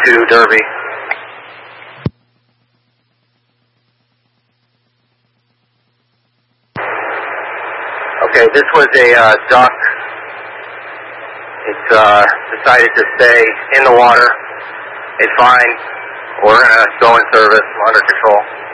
to Derby. Okay, this was a duck. It's decided to stay in the water. It's fine. We're going to go in service. We're under control.